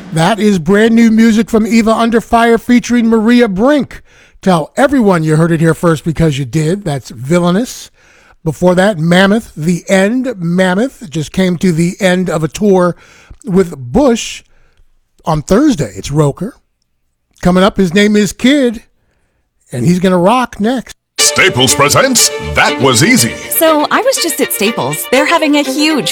That is brand new music from Eva Under Fire featuring Maria Brink. Tell everyone you heard it here first because you did. That's Villainous. Before that, Mammoth, The End. Mammoth just came to the end of a tour with Bush on Thursday. It's Roker. Coming up, his name is Kid, and he's going to rock next. Staples presents That Was Easy. So I was just at Staples. They're having a huge